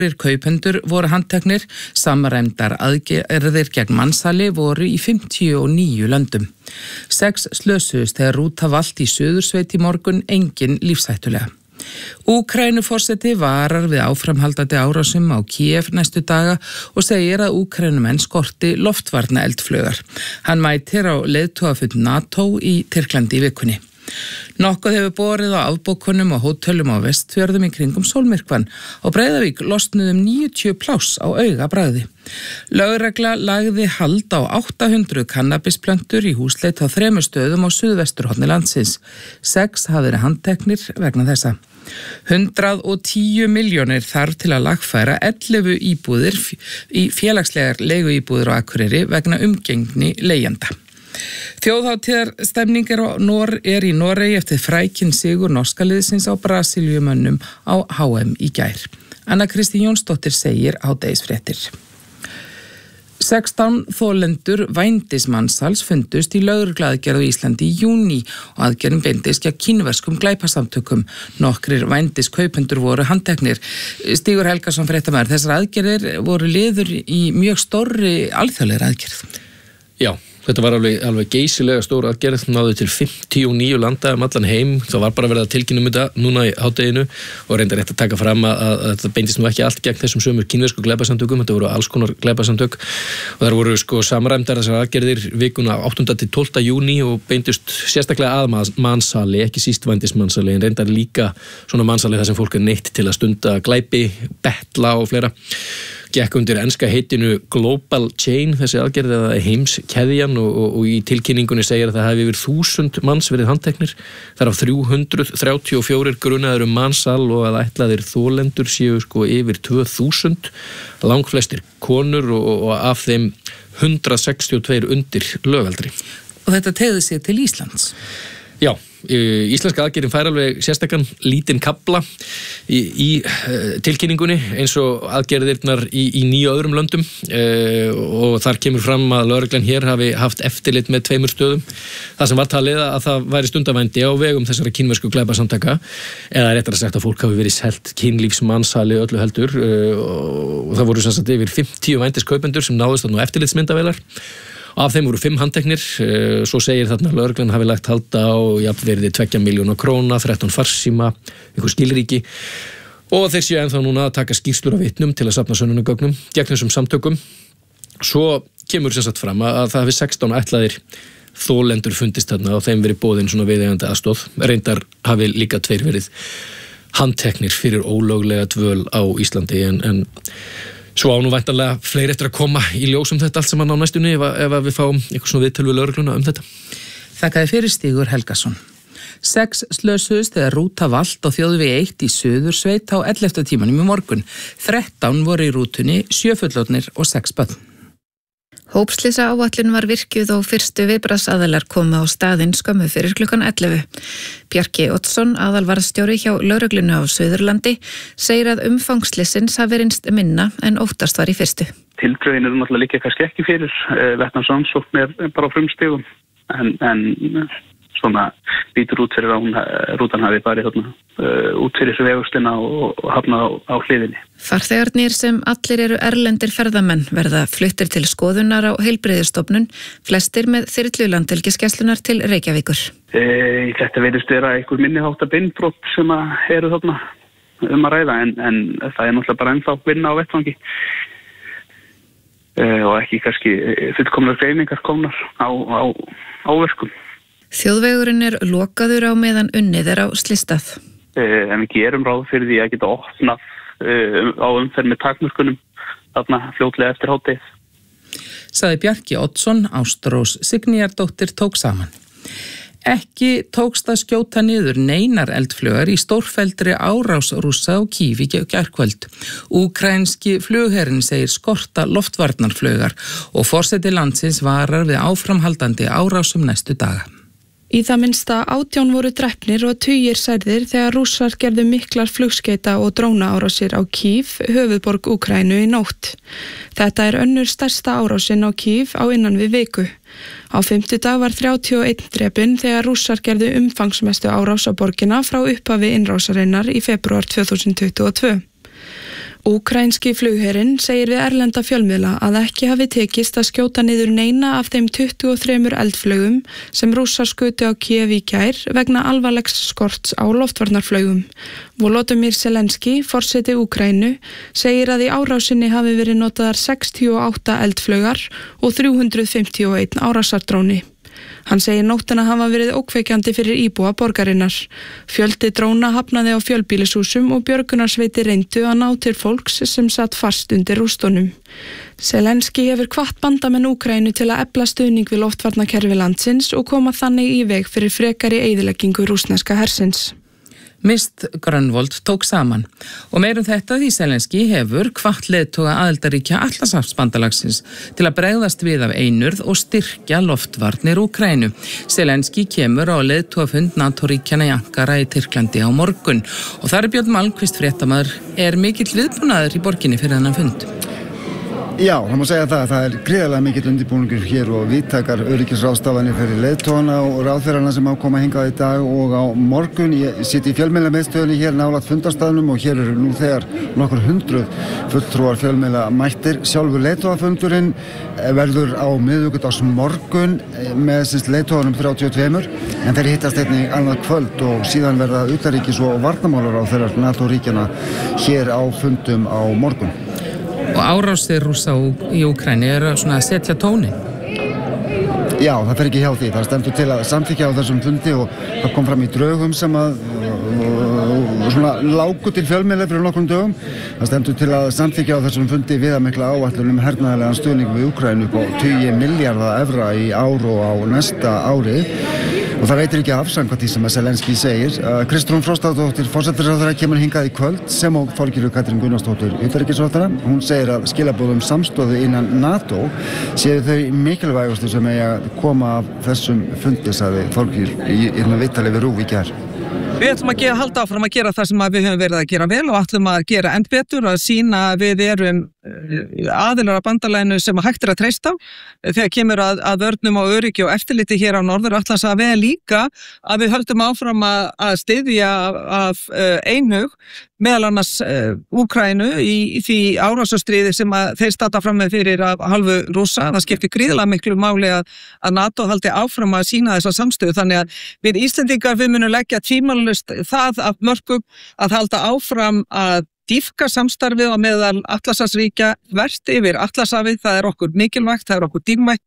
Kaupendur voru handteknir, samræmdar aðgerðir gegn mansali voru í 59 löndum. 6 slösuðust þegar rúta valt í Suðursveit í morgun, engin lífshættulega. Úkraínuforseti varar við áframhaldandi árásum á Kiev næstu daga og segir að Úkraínumenn skorti loftvarna eldflaugar. Hann mætir á leiðtogafund NATO í Tyrklandi í vikunni. Nokkuð hefur borið á afbókunum og hótelum á Vestfjörðum í kringum sólmyrkvann. Á Breiðavík losnuðum 90 pláss á augabragði. Lögregla lagði hald á 800 kannabisplöntur í húsleit á 3 stöðum á suðvesturhorni landsins. 6 hafa verið handteknir vegna þessa. 110 milljónir þarf til að lagfæra 11 íbúðir í félagslegar leiguíbúðir á Akureyri vegna umgengni leigjenda. Þjóðhátíðarstemning er í Noregi eftir frækinn sigur norska liðsins á Brasilíumönnum á HM í gær. Anna Kristín Jónsdóttir segir hádegisfréttir. 16 þolendur vændismansals fundust í lögregluaðgerð á Íslandi í júní og aðgerðin beindist gegn kínverskum glæpasamtökum. Nokkrir vændiskaupendur voru handteknir. Stígur Helgason, fréttamaður, þessar aðgerðir voru liður í mjög stórri alþjóðlegri aðgerð. Já. Þetta var alveg geysilega stór aðgerð, náði til 59 landa allan heim. Það var bara verið að tilkynna þetta núna í hádeginu og reyndar rétt að taka fram að það beindist nú ekki allt gegn þessum sömu kínversku glæpasamtökum. Þetta voru alls konar glæpasamtök og þar voru samræmdar þessar aðgerðir vikuna 8. til 12. júní og beindust sérstaklega að mansali, ekki síst vændismansali, en reyndar líka svona mansali þar sem fólk neytt til að stunda glæpi, betla og fleira. Gekk undir enska heitinu Global Chain, þessi aðgerð eða heimskeðjan og í tilkynningunni segir að það hafi yfir 1000 manns verið handteknir. Það af 334 grunaður mansal og að ætlaðir þolendur séu yfir 2000, langflestir konur og af þeim 162 undir lögaldri. Og þetta teygði sig til Íslands? Já, íslenska aðgerðin fær alveg sérstakann lítinn kafla í tilkynningunni eins og aðgerðirnar í 9 öðrum löndum og þar kemur fram að lögreglan hér hafi haft eftirlit með 2 stöðum. Það sem var talið að það væri stundavændi á vegum þessara kínversku glæpasamtaka eða réttara sagt að fólk hafi verið selt kynlífsmansali öllu heldur og það voru sem sagt yfir 50 vændiskaupendur sem náðust að nú eftirlitsmyndavélar. Af þeim voru 5 handteknir, svo segir þarna að lögreglan hafi lagt halda á jafnverði 2 milljóna króna, 13 farsíma, einhver skilríki og þeir séu ennþá núna að taka skýrslur af vitnum til að safna sönnunargögnum gegn þessum samtökum. Svo kemur sem sagt fram að það hafi 16 ætlaðir þolendur fundist þarna og þeim verið boðin svona viðeigandi aðstoð. Reyndar hafi líka 2 verið handteknir fyrir ólöglega dvöl á Íslandi en svo á nú væntanlega fleiri eftir að koma í ljós þetta allt saman á næstunni ef við fáum einhver svona viðtöl við lögregluna þetta. Þakkaði fyrir Stígur Helgason. 6 slösuðust þegar rúta valt á þjóðvegi 1 í Suðursveit á 11. tímanum í morgun. 13 voru í rútunni, 7 fullorðnir og 6 börn. Hópslýsa áætlun var virkjuð og fyrstu viðbragðsaðilar komu á staðinn skömmu fyrir klukkan 11. Bjarki Oddsson, aðalvarðstjóri hjá lögreglunni á Suðurlandi, segir að umfangslýsins hafi reynst minna en óttast var í fyrstu. Tildrögin náttúrulega líka kannski ekki fyrir vettvangsrannsókn bara á frumstigum en svona lítur út fyrir að rútan hafi farið út fyrir þessu vegustina og hafnað á hliðinni. Farþegarnir sem allir eru erlendir ferðamenn verða fluttir til skoðunar á heilbrigðisstofnun, flestir með þyrlu Landhelgisgæslunnar til Reykjavíkur. Þetta virðist vera einhver minniháttar beinbrot sem eru þarna að ræða en það er náttúrulega bara ennþá vinna á vettvangi og ekki kannski fullkomnar greiningar komnar á verkum. Þjóðvegurinn er lokaður á meðan unnið er á slystað. En við gerum ráð fyrir því að geta opnað á umferð með takmörkunum þarna fljótlega eftir hádegið. Sagði Bjarki Oddsson, Ástrós Signýjardóttir tók saman. Ekki tókst að skjóta niður neinar eldflaugar í stórfelldri árás Rússa á Kiev í gærkvöld. Úkraínski flugherinn segir skorta loftvarnarflaugar og forseti landsins varar við áframhaldandi árásum næstu daga. Í það minnsta 18 voru drepnir og tugir særðir þegar Rússar gerðu miklar flugskeita og drónaárásir á Kiev, höfuðborg Úkraínu í nótt. Þetta er önnur stærsta árásin á Kiev á innan við viku. Á 5. var 31 drepinn þegar Rússar gerðu umfangsmestu árás á borgina frá upphafi innrásarinnar í febrúar 2022. Úkraínski flugherinn segir við erlenda fjölmiðla að ekki hafi tekist að skjóta niður neina af þeim 23 eldflaugum sem Rússar skutu á Kiev í gær vegna alvarlegs skorts á loftvarnarflaugum. Volodymyr Zelenský, forseti Úkraínu, segir að í árásinni hafi verið notaðar 68 eldflaugar og 351 árásardróni. Hann segir nóttina hafa verið ókveikjandi fyrir íbúa borgarinnar. Fjöldi dróna hafnaði á fjölbýlishúsum og björgunarsveiti reyndu að ná til fólks sem satt fast undir rústunum. Zelenský hefur hvatt bandamenn Úkraínu til að efla stuðning við loftvarnakerfi landsins og koma þannig í veg fyrir frekari eyðileggingu rússneska hersins. Mist Grönvold tók saman og meirum þetta því Zelenský hefur hvatt leiðtoga aðildarríkja Atlantshafsbandalagsins til að bregðast við af einurð og styrkja loftvarnir Úkraínu. Zelenský kemur á leiðtogafund NATO-ríkjanna í Ankara í Tyrklandi á morgun og þar Björn Malmqvist fréttamaður mikill viðbúnaður í borginni fyrir þennan fund. Já, það má segja það gríðarlega mikill undirbúningur hér og víðtækar öryggisráðstafanir fyrir leiðtogana og ráðherrana sem ákoma hingað í dag og á morgun. Ég siti í fjölmiðlamiðstöðinni hér nálægt fundarstaðnum og hér eru nú þegar nokkur 100 fulltrúar fjölmiðla mættir. Sjálfur leiðtogafundurinn verður á miðvikudags morgun með leiðtoganum 32 en þeir hittast einnig annað kvöld og síðan verða utanríkis- og varnarmálaráðherrar NATO-ríkjanna hér á fundum á morgun. Og árásir Rússa í Úkraínu svona að setja tónin. Já, það fer ekki hjá því. Það stendur til að samþykkja á þessum fundi og það kom fram í draugum sem að svona lágu til fjölmiðla fyrir nokkrum dögum. Það stendur til að samþykkja á þessum fundi viðamikla áætlun hernaðarlegan stuðning við Úkraínu upp á 20 milljarða evra í ár og á næsta ári. Og það veitir ekki af samkvæmt því sem að Zelenský segir. Kristrún Frostadóttir, forsætisráðherra, kemur hingað í kvöld sem og Þorgerður Katrín Gunnarsdóttir, utanríkisráðherra. Hún segir að skilaboðum samstöðu innan NATO séu þau mikilvægustu sem eiga að koma af þessum fundi, sagði Þorgerður í viðtali við RÚV í gær. Við ætlum að halda áfram að gera það sem við höfum verið að gera vel og ætlum að gera enn betur að sýna að við erum aðilar af bandalaginu sem hægt að treysta á þegar kemur að vörnum á öryggi og eftirliti hér á Norður-Atlantshafi líka að við höldum áfram að styðja af einhug meðal annars Úkraínu í því árásarstríði sem þeir standa fram með fyrir af halvu Rússa. Það skiptir gríðarlega miklu máli að NATO haldi áfram að sýna þessa samstöðu þannig að við Íslendingar við munum leggja tvímælalaust það af mörkum að halda áfram að dýpka samstarfið á meðal Atlantshafsríkja þvert yfir Atlantshafið. Það okkur mikilvægt, það okkur dýrmætt.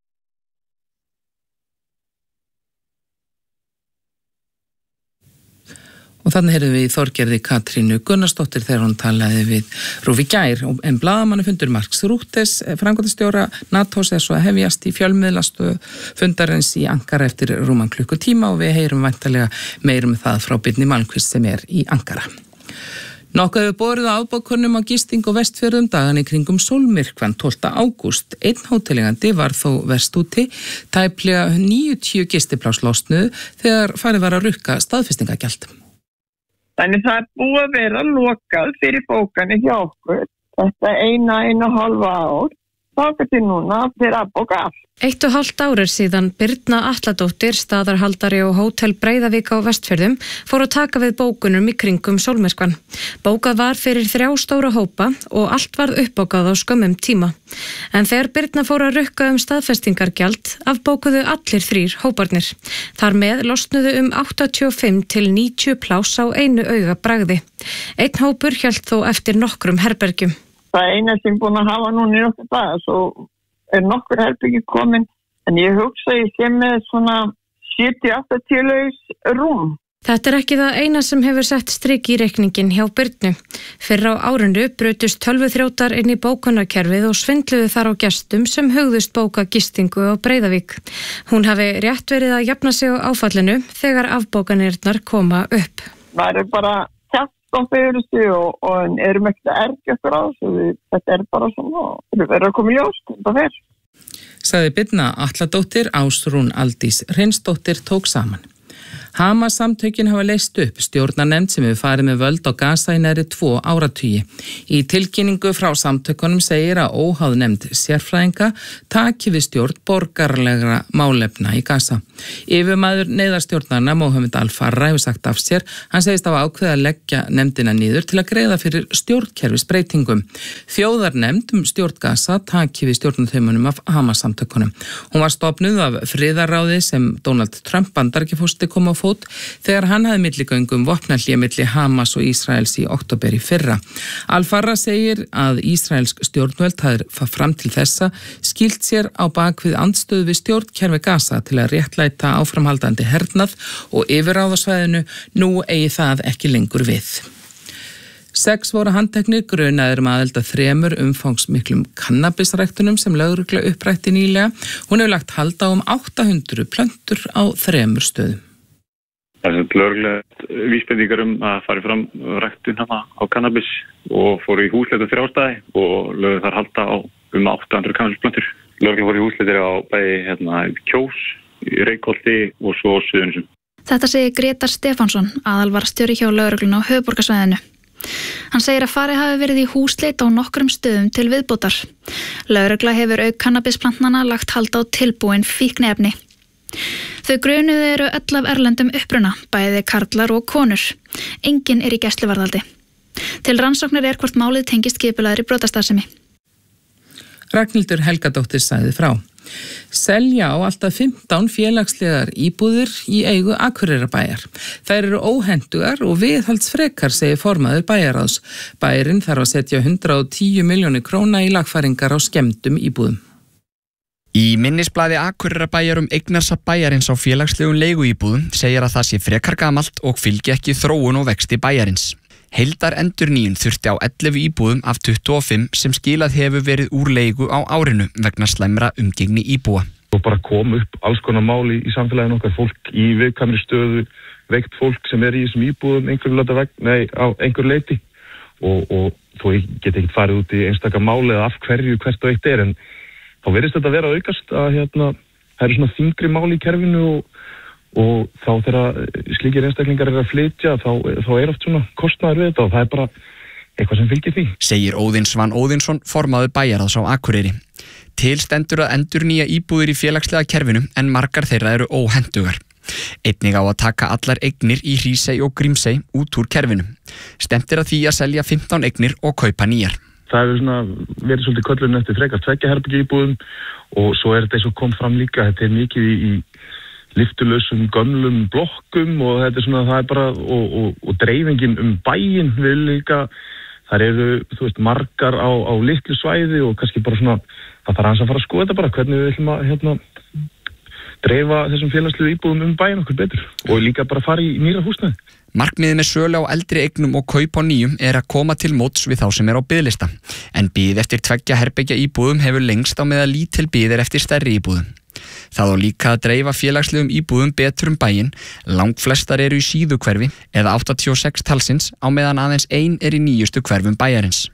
Og þannig heyrðum við Þorgerði Katrínu Gunnarsdóttir þegar hún talaði við RÚV í gær. En blaðamannafundur Marks Rútes, framkvæmdastjóra NATO-s svo að hefjast í fjölmiðlastöð fundarins í Ankara eftir rúman klukkutíma og við heyrum væntanlega meirum það frá Björni Malmqvist sem í Ankara. Nokkuð hefur borið á afbókunum á gisting og Vestfjörðum dagan í kringum sólmyrkvann 12. ágúst. Einn hótelegandi var þó verst úti, tæplega 90 gistiplás losnuðu þegar farið var að rukka staðfestingagjald. Þannig það búið að vera lokað fyrir bókanir hjá okkur þetta 1,5 ár. Það til núna fyrir að bóka allt. 1,5 ár síðan Birna Atladóttir, staðarhaldari á Hótel Breiðavík á Vestfjörðum, fór að taka við bókunum í kringum sólmyrkvann. Bókað var fyrir 3 stóra hópa og allt varð uppbókað á skömmum tíma. En þegar Birna fór að rukka staðfestingargjald, afbókuðu allir 3 hóparnir. Þar með losnuðu 85 til 90 pláss á einu auga bragði. Einn hópur hélt þó eftir nokkrum herbergjum. Það eina sem búin að hafa núna í nokkur dag, svo nokkur herbyggi komin, en ég hugsa ég sé með svona 70-80 laus rúm. Þetta ekki það eina sem hefur sett strik í reikningin hjá Birnu. Fyrr á árinu brutust tölvuþrjótar inn í bókunarkerfið og svindluðu þar á gestum sem hugðust bóka gistingu á Breiðavík. Hún hafi rétt verið að jafna sig á áfallinu þegar afbókanirnar koma upp. Það bara og erum ekki að ergja okkur á þessu. Þetta bara svona, við verðum að koma í ljós, þetta fer. Sagði Birna Atladóttir, Ásrún Aldís Hreinsdóttir tók saman. Hamas samtökin hafa leyst upp stjórnarnefnd sem hefur farið með völd á Gaza í næri 2 áratugi. Í tilkynningu frá samtökunum segir að óháð nefnd sérfræðinga taki við stjórn borgaralegra málefna í Gaza. Yfirmaður neyðarstjórnarna Mohamed Al-Farra hefur sagt af sér. Hann segist á ákveð að leggja nefndina niður til að greiða fyrir stjórnkerfisbreytingum. Þjóðarnefnd stjórn Gaza taki við stjórnarþaumunum af Hamas samtökunum. Hún var stofnuð af friðarráði sem Donald Trump bandaríkjaforseti kom á fót þegar hann hafði milligöngu vopnahlé milli Hamas og Ísraels í október í fyrra. Al-Farra segir að ísraelsk stjórnvöld hafði fram til þessa skilt sér á bakvið andstöðu við stjórnkerfi Gaza til að réttlæta áframhaldandi hernað og yfirráðasvæðinu. Nú eigi það ekki lengur við. 6 voru handteknir grunaðir aðild að 3 umfangsmiklum kannabisræktunum sem lögregla upprætti nýlega. Hún hefur lagt hald á 800 plöntur á 3 stöðum. Það er lögreglegt vísbendingar að fari fram ræktun á kannabis og fóru í húsleitu 3 staði og lögðu þar halda á 800 kannabisplöntur. Lögregla fóru í húsleitir á bæði Kjós, Reykholti og svo Suðurnesjum. Þetta segir Grétar Stefánsson, aðalvarðstjóri hjá lögreglunni á höfuðborgarsvæðinu. Hann segir að farið hafi verið í húsleit á nokkrum stöðum til viðbótar. Lögregla hefur auk kannabisplantnana lagt hald á tilbúin fíkniefni. Þau grunuðu eru öll af erlendum uppruna, bæði karlar og konur. Enginn í gæsluvarðhaldi. Til rannsóknar hvort málið tengist skipulagðri brotastarfsemi. Ragnhildur Helgadóttir sagði frá. Selja á alltaf 15 félagslegar íbúðir í eigu Akureyrarbæjar. Þær eru óhentugar og viðhaldsfrekar, segir formaður bæjarráðs. Bæjarinn þarf að setja 110 milljónir króna í lagfæringar á skemmdum íbúðum. Í minnisblaði Akureyrarbæjar eignasafn bæjarins á félagslegum leiguíbúðum segir að það sé frekar gamalt og fylgi ekki þróun og vexti bæjarins. Heildar endurnýjun þurfti á 11 íbúðum af 25 sem skilað hefur verið úr leigu á árinu vegna slæmra umgengni íbúa. Og bara kom upp alls konar máli í samfélaginu okkar, fólk í viðkvæmri stöðu, veikt fólk sem í þessum íbúðum á einhver leiti og þó ég get ekki farið út í einstaka máli eða af hverju hvert og eitt en þá verðist þetta vera aukast að það eru svona þyngri máli í kerfinu og þá þegar slíkir einstaklingar að flytja þá oft svona kostnaður við þetta og það er bara eitthvað sem fylgir því. Segir Óðinn Svan Óðinsson, formaður bæjarráðs á Akureyri. Til stendur að endurnýja íbúðir í félagslega kerfinu en margar þeirra eru óhentugar. Einnig á að taka allar eignir í Hrísey og Grímsey út úr kerfinu. Stefnt að því að selja 15 eignir og kaupa nýjar. Það hefur verið svolítið köllun eftir frekar 2 herbergja íbúðum og svo þetta eins og kom fram líka, þetta mikið í lyftulausum gömlum blokkum og þetta það er bara og dreifingin bæinn við líka, þar eru margar á litlu svæði og kannski bara það þarf aðeins að fara að skoða þetta bara hvernig við ætlum að dreifa þessum félagslegu íbúðum bæinn okkur betur og líka bara fara í nýra húsnæði. Markmiðið með sölu á eldri eignum og kaup á nýjum að koma til móts við þá sem á biðlista, en bið eftir 2 herbergja íbúðum hefur lengst á meðan lítil bið eftir stærri íbúðum. Það á líka að dreifa félagslegum íbúðum betur bæinn, langflestar eru í síðuhverfi eða 86 talsins á meðan aðeins 1 í nýjustu hverfum bæjarins.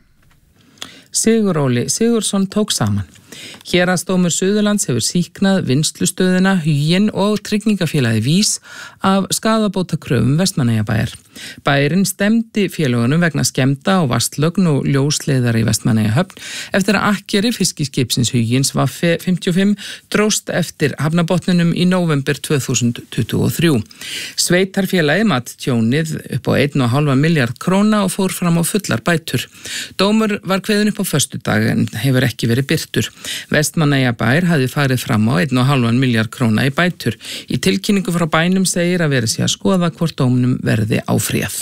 Sigur Óli Sigurðsson tók saman. Héraðsdómur Suðurlands hefur sýknað vinnslustöðina, Huginn og tryggingafélagið Vís af skaðabótakröfum Vestmannaeyjabæjar. Bæjarinn stemdi félögunum vegna skemmda á vastlögn og ljósleiðar í Vestmannaeyjahöfn eftir að akkeri fiskiskipsins Hugins var 55 dróst eftir hafnabotninum í nóvember 2023. Sveitarfélagið mat tjónið upp á 1,5 milljarð króna og fór fram á fullar bætur. Dómur var kveðinn upp á föstudag en hefur ekki verið birtur. Vestmannaeyjabær hafði farið fram á 1,5 milljarð króna í bætur. Í tilkynningu frá bænum segir að verið sé að skoða hvort dómnum verði áfrýjað.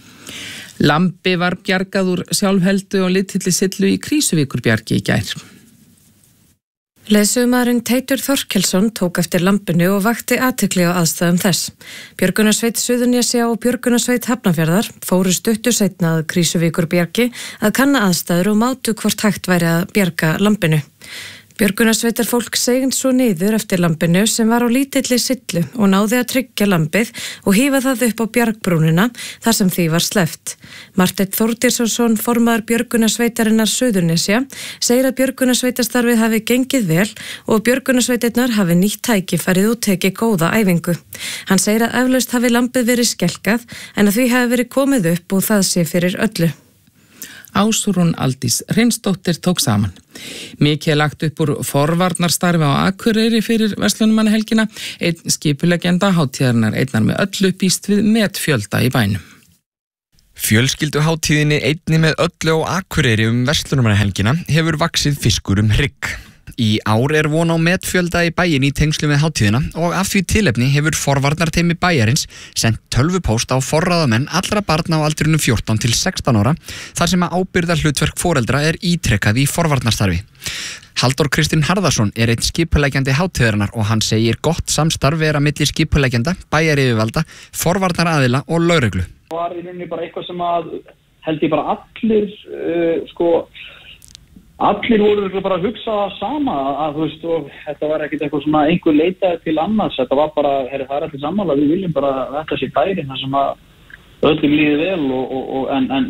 Lambi var bjargað úr sjálfheldu og litilli sillu í Krýsuvíkurbjargi í gær. Leiðsögumaðurinn Teitur Þorkelsson tók eftir lambinu og vakti athygli á aðstæðum þess. Björgunarsveit Suðurnesja og Björgunarsveit Hafnarfjarðar fóru stuttu seinna að Krýsuvíkurbjargi að kanna aðstæður og mátu hvort hægt væri að bjarga lambinu. Björgunarsveitar fólk segnd svo niður eftir lambinu sem var á lítilli sillu og náði að tryggja lambið og hífa það upp á bjargbrúnina þar sem því var sleppt. Marteinn Þórdísson, formaður Björgunarsveitarinnar Suðurnesja, segir að björgunarsveitastarfið hafi gengið vel og björgunarsveitirnar hafi nýtt tækifærið og tekið góða æfingu. Hann segir að eflaust hafi lambið verið skelkað en að því hafi verið komið upp og það sé fyrir öllu. Ásrún Aldís Hreinsdóttir tók saman. Mikið lagt upp úr forvarnarstarfi á Akureyri fyrir verslunarmannahelgina. Einn skipuleggjenda hátíðarinnar einnar með öllu býst við metfjölda í bænum. Fjölskylduhátíðinni einni með öllu á Akureyri verslunarmannahelgina hefur vaxið fiskur hrygg. Í ár von á metfjölda í bæinn í tengslum við hátíðina og af því tilefni hefur forvarnarteymi bæjarins sent tölvupóst á forráðamenn allra barna á aldrinum 14 til 16 ára þar sem að ábyrgðar hlutverk foreldra ítrekkað í forvarnarstarfi. Halldór Kristinn Harðarsson einn skipuleggjandi hátíðarinnar og hann segir gott samstarf vera milli skipuleggjanda, bæjaryfirvalda, forvarnaraðila og lögreglu. Það var í rauninni bara eitthvað sem að held ég bara allir voru bara að hugsa sama að þú veist og þetta var ekkert eitthvað svona einhver leitaði til annars, þetta var bara, það er allir sammála, við viljum bara að þetta sé bærinn þar sem að öllum líði vel en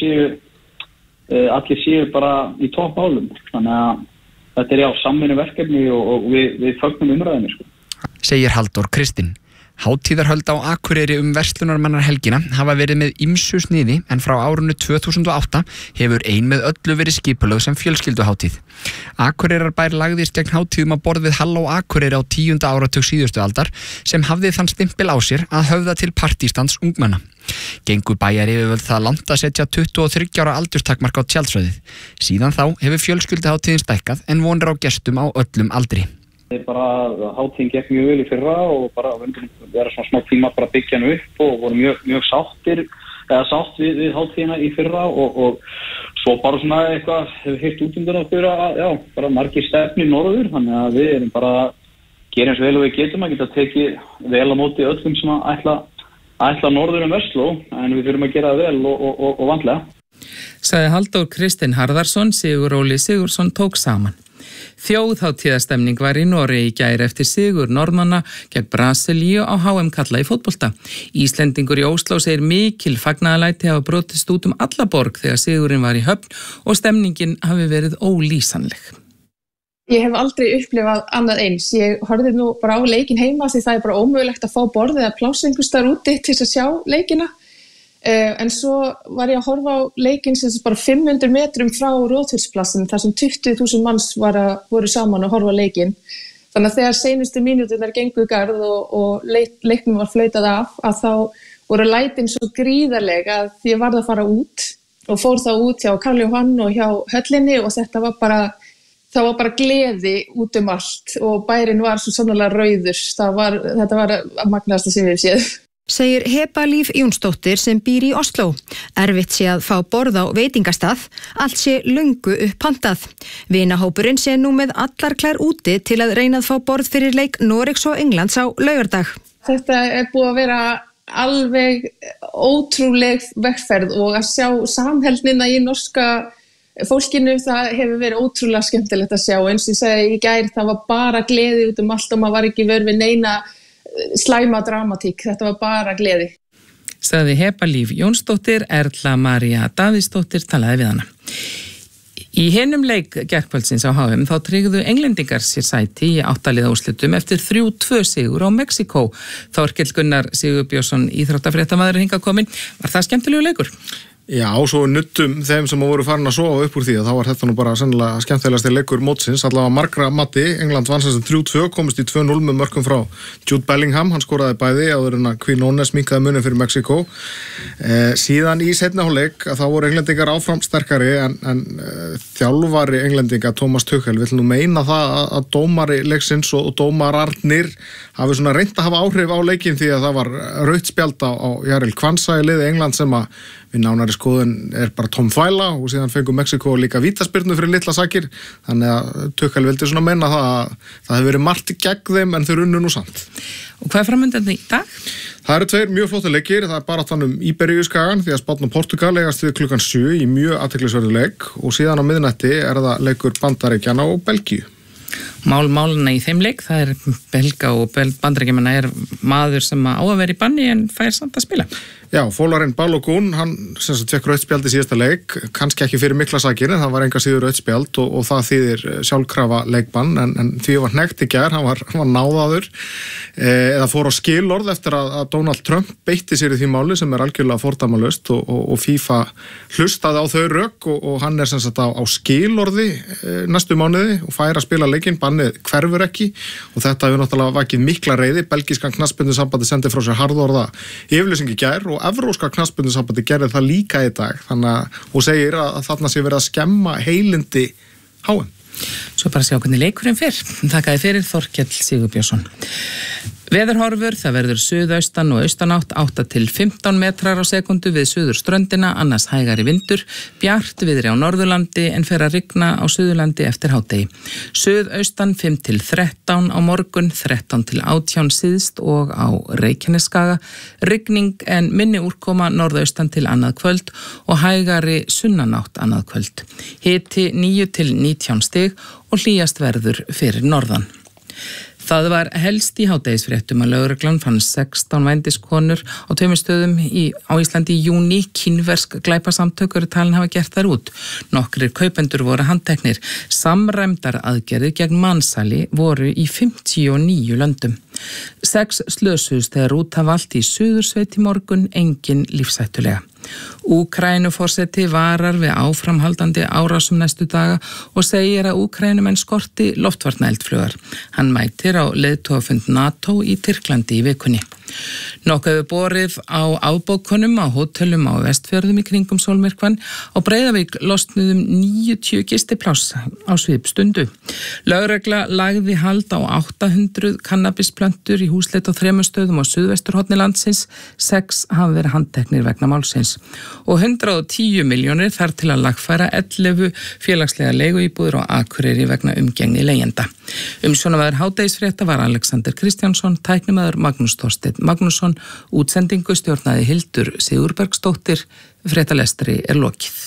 allir séu bara í toppmálum, þannig að þetta er samvinnu verkefni og við fögnum umræðinu Segir Halldór Kristinn. Hátíðarhöld á Akureyri verslunarmannahelgina hafa verið með ýmsu sniði en frá árinu 2008 hefur ein með öllu verið skipulögð sem fjölskylduhátíð. Akureyrarbær lagðist gegn hátíðum að borð við Halló Akureyri á 10. áratug síðustu aldar sem hafði þann stimpil á sér að höfða til partístands ungmenna. Gengu bæjaryfirvöld það langt að setja 23 ára aldurstakmark á tjaldsvæðið. Síðan þá hefur fjölskylduhátíðin stækkað en vonir á gestum á öllum aldri. Það er bara hátíðin gekk mjög vel í fyrra og bara vera svona smá tíma bara byggja hann upp og voru mjög sátt við hátíðina í fyrra og svo bara svona eitthvað hefur heyrt út undan okkur að bara margir stefnir norður þannig að við erum bara að gera eins vel og við getum að geta tekið vel á móti öllum sem ætla norður Versló en við þurfum að gera það vel og vandlega. Sagði Halldór Kristinn Harðarsson, Sigur Óli Sigurðsson tók saman. Þjóðhátíðastemning var í Noregi í gær eftir sigur Norðmanna gegn Brasilíu á HM karla í fótbolta. Íslendingur í Ósló segir mikil fagnaðarlæti hafa brotist út alla borg þegar sigurinn var í Höfn og stemningin hafi verið ólýsanleg. Ég hef aldrei upplifað annað eins. Ég horfði nú bara á leikinn heima því það er bara ómögulegt að fá borð eða pláss einhvers staðar úti til að sjá leikina. En svo var ég að horfa á leikinn sem bara 500 metrum frá Róðhúsplassin þar sem 20.000 manns voru saman að horfa á leikinn. Þannig að þegar seinustu mínúturnar gengu í garð og leiknum var flautað af að þá voru lætin svo gríðarleg að ég varð að fara út og fór þá út hjá Karl Jóhann og hjá höllinni og það var bara gleði út allt og bærinn var svo sannarlega rauður. Þetta var að magnaðasta sem við séð. Segir Heba Líf Jónsdóttir sem býr í Osló. Erfitt sé að fá borð á veitingastað, allt sé löngu uppantað. Vinahópurinn sé nú með allar klær úti til að reyna að fá borð fyrir leik Noregs og Englands á laugardag. Þetta er búið að vera alveg ótrúleg vegferð og að sjá samheldnina í norska fólkinu, það hefur verið ótrúlega skemmtilegt að sjá. Eins og ég segi í gær, það var bara gleði út allt og maður var ekki verið við neina slæma dramatík, þetta var bara gleði. Sagði Heba Líf Jónsdóttir, Erla María Davíðsdóttir talaði við hana. Í hinum leik gærkvöldsins á HM þá tryggðu englendingar sér sæti í 8 liða úrslitum eftir 3-2 sigur á Mexíkó. Þorkell Gunnar Sigurbjörnsson, íþróttafréttamaður hingað kominn. Var það skemmtilegu leikur? Já, svo nuttum þeim sem voru farin að sofa upp úr því að þá var þetta nú bara sennilega skemmtilegasti leikur mótsins, allavega margra mati. England vann sem 3-2, komist í 2-0 með mörkum frá Jude Bellingham, hann skoraði bæði áður en að Quinones minnkaði munin fyrir Mexíkó. Síðan í seinni hálfleik þá voru englendingar áfram sterkari en þjálfari englendinga Thomas Tuchel vill nú meina það að dómari leiksins og dómararnir hafi svona reynt að hafa áhrif á leikinn því að það var rautt spjald á Jaril Kvanza í liði England sem að við nánari skoðun er bara tóm þvæla og síðan fengum Mexíkó líka vítaspyrnu fyrir litla sakir, þannig að Tuchel vildi svona meina það að það hefur verið margt gegn þeim en þau unnu nú samt. Og hvað er framöndan í dag? Það eru 2 mjög flótta leikir, það er bara þannig Íberíuskagan því að Spánn og Portugal eigast við klukkan 7 í mjög athyglisverðu leik og síðan á miðnætti er það leikur Bandaríkjanna og Belgíu. Málina í þeim leik, það belga og bandaríkjamanna maður sem á að vera í banni en fær samt að spila. Já, Fólarinn Balogun, hann sem sagt fekk rautt spjald í síðasta leik, kannski ekki fyrir mikla sakir en það var enga síður rautt spjald og það þýðir sjálfkrafa leikbann en því var hnekkt í gær, hann var náðaður eða fór á skilorð eftir að Donald Trump beitti sér í því máli sem algjörlega fordæmalaust og FIFA hlustaði á þau rök og hann sem sagt á skilorði næstu mánuði og fær að spila leikinn, bannið hverfur ekki og þetta hefur náttúrulega vakið mikla reiði. Belgíska knattspyrnusambandið sendi frá sér harðorða yfirlýsing í gær og evrópska knattspyrnusambandið gerði það líka í dag og segir að þarna sé verið að skemma heilindi HM. Svo bara sjá hvernig leikurinn fyrr. Þakkaði fyrir Þorkell Sigurbjörnsson. Veðurhorfur, það verður suðaustan og austanátt 8 til 15 metrar á sekundu við suðurströndina, annars hægari vindur, bjart viðri á Norðurlandi en fer að rigna á Suðurlandi eftir hádegi. Suðaustan 5 til 13 á morgun, 13 til 18 síðst og á Reykjanesskaga, rigning en minni úrkoma norðaustan til annað kvöld og hægari sunnanátt annað kvöld. Hiti 9 til 19 stig og hlýjast verður fyrir norðan. Það var helst í hádegisfréttum að lögreglan fann 16 vændiskonur á 2 stöðum á Íslandi í júní. Kínversk glæpasamtök eru talin hafa gert þær út. Nokkrir kaupendur voru handteknir. Samræmdar aðgerðir gegn mansali voru í 59 löndum. 6 slösuðust þegar rúta valt í Suðursveit í morgun, engin lífshættulega. Úkraínuforseti varar við áframhaldandi árásum næstu daga og segir að Úkraínumenn skorti loftvarnaeldflugar. Hann mætir á leiðtogafund NATO í Tyrklandi í vikunni. Nokkuð hefur borið á afbókunum á hótelum á Vestfjörðum í kringum sólmyrkvann. Á Breiðavík losnuðum 90 gistipláss á svipstundu. Lögregla lagði hald á 800 kannabisplöntur í húsleit á 3 stöðum á suðvesturhorni landsins. 6 hafa verið handteknir vegna málsins. Og 110 milljónir þar til að lagfæra 11 félagslega leiguíbúðir á Akureyri vegna umgengni leigjenda. Umsjónarmaður hádegisfrétta var Alexander Kristjánsson, tæknimaður Magnús Þorsteinn Magnússon, útsendingu stjórnaði Hildur Sigurbergsdóttir, fréttalestri lokið.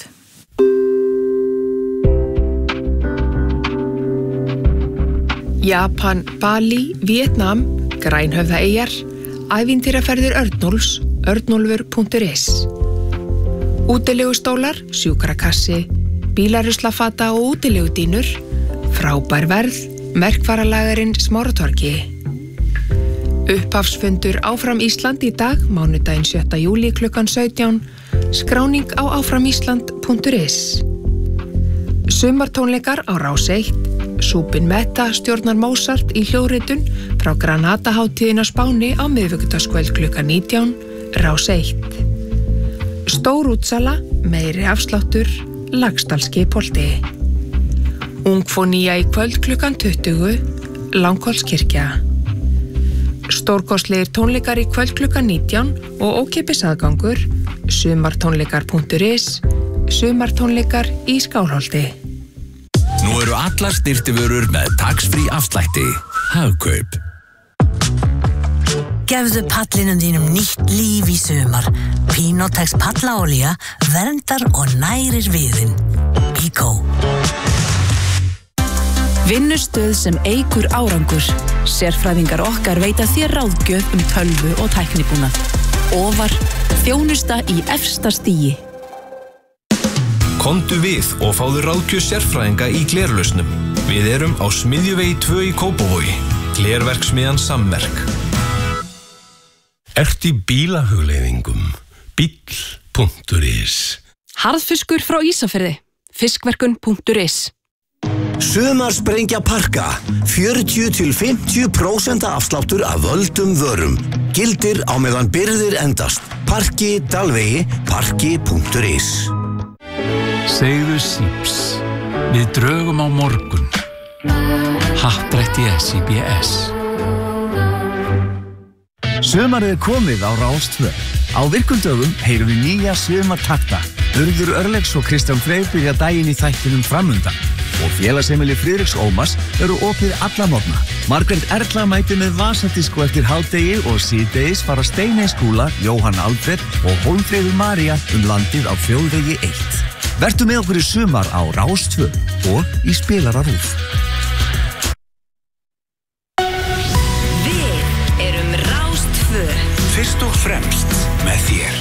Japan, Bali, Vietnam, Grænhöfðaeyjar, ævintýraferðir Örnólfs, örnólfur.is. Útilegustólar, sjúkrakassi, bílaruslafata og útilegudínur, frábær verð, merkvaralagarinn Smáratorgi. Upphafsfundur Áfram Ísland í dag, mánudaginn 7. júlí klukkan 17, skráning á áframísland.is. Sumartónleikar á Rás 1, Súbin Metta stjórnar Mozart í hljóðritun frá Granada-hátíðin á Spáni á miðvikudagskvöld klukkan 19, Rás 1. Stór útsala, meiri afsláttur, Laxdalsskipholti. Ungfónía í kvöld klukkan 20, Langholtskirkja. Stórkostlegir tónleikar í kvöld klukkan 19 og ókeypis aðgangur, sumartónleikar.is, sumartónleikar í Skálholti. Nú eru allar styrtivörur með tax-free afslætti. Hagkaup. Gefðu pallinum þínum nýtt líf í sumar. Pinotex pallaolía verndar og nærir viðinn. Bíkó. Vinnustöð sem eykur árangur. Sérfræðingar okkar veita þér ráðgjöf tölvu og tæknibúnað. Ofar, þjónusta í efsta stigi. Komdu við og fáðu ráðgjöf sérfræðinga í glerlausnum. Við erum á Smiðjuvegi 2 í Kópavogi. Glerverksmiðjan Sammerk. Ert í bílahugleiðingum. Bíll.is. Harðfiskur frá Ísafirði. Fiskverkun.is. Sumarsprengja Parka, 40-50% afsláttur af völdum vörum. Gildir á meðan birgðir endast. Parki, Dalvegi, parki.is. Segðu síps. Við drögum á morgun. Happdrætti SIBS. Sumarið komið á Rás 2. Á virkum dögum heyrum við nýja sumartakta. Urður Örlegs og Kristján Freyr byrja daginn í þættinum framundan. Og félagsheimili Friðriks Ómars eru opið alla morgna. Margrét Erla mætir með vasadisko eftir hádegi og síðdegis fara Steiney Skúla, Jóhann Alfred og Hólmfríður María landið á Þjóðvegi 1. Vertu með okkur í sumar á Rás 2 og í Spilara RÚV. Fyrst og fremst með þér.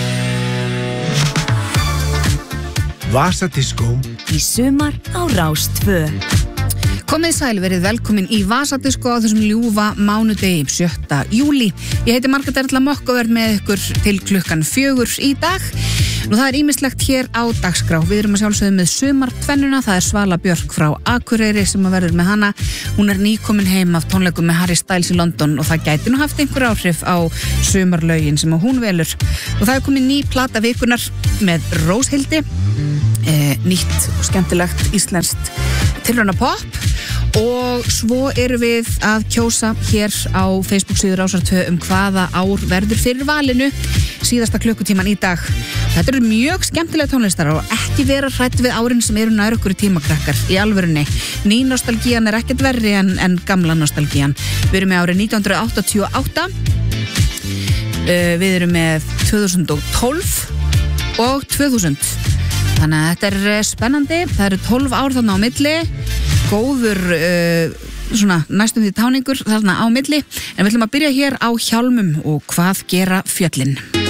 Vasadiskó í sumar á Rás 2. Komið sæl, verið velkomin í Vasadiskó á þessum ljúfa mánudegi 7. júlí. Ég heiti Margrét Erla Mokk og verð með ykkur til klukkan 4 í dag. Nú það ýmislegt hér á dagskrá. Við erum að sjálfsögðu með sumartvennuna, það Svala Björk frá Akureyri sem að verður með hana. Hún nýkomin heim af tónleikum með Harry Styles í London og það gæti nú haft einhver áhrif á sumarlögin sem hún velur. Og það komið ný plata vikunar með Róshildi, nýtt og skemmtilegt íslenskt tilrauna pop. Og svo erum við að kjósa hér á Facebook-síðu Rásar 2 hvaða ár verður fyrir valinu síðasta klukkutíman í dag. Þetta eru mjög skemmtilega tónlistar og ekki vera hrædd við árin sem eru nær okkur í tímakrakkar í alvörunni. Ný nostalgían ekkert verri en gamla nostalgían. Við erum með árið 1988, við erum með 2012 og 2000. Þannig að þetta er spennandi, það eru 12 ár þarna á milli, góður svona næstum því táningur þarna á milli, en við ætlum að byrja hér á hjálmum og hvað gera fjöllin.